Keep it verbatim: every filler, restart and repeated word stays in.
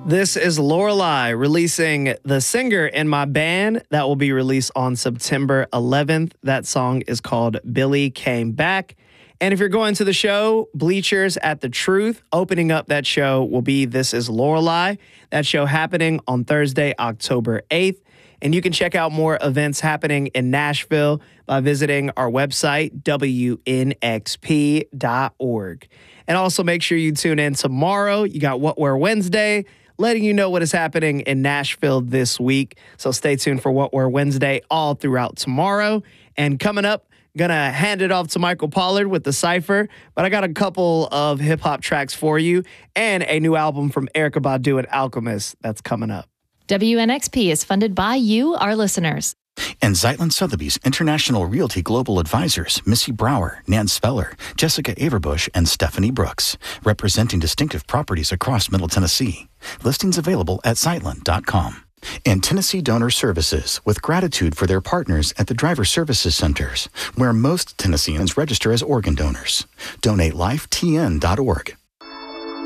This is Lorelei releasing The Singer in My Band. That will be released on September eleventh. That song is called Billy Came Back. And if you're going to the show, Bleachers at the Truth, opening up that show will be This is Lorelei. That show happening on Thursday, October eighth. And you can check out more events happening in Nashville by visiting our website, W N X P dot org. And also make sure you tune in tomorrow. You got What We're Wednesday, letting you know what is happening in Nashville this week. So stay tuned for What We're Wednesday all throughout tomorrow. And coming up, gonna hand it off to Michael Pollard with the Cypher, but I got a couple of hip-hop tracks for you and a new album from Erykah Badu and Alchemist that's coming up. W N X P is funded by you, our listeners. And Zeitlin Sotheby's International Realty Global Advisors, Missy Brower, Nan Speller, Jessica Averbush, and Stephanie Brooks, representing distinctive properties across Middle Tennessee. Listings available at zeitlin dot com. And Tennessee Donor Services, with gratitude for their partners at the Driver Services Centers, where most Tennesseans register as organ donors. donate life T N dot org.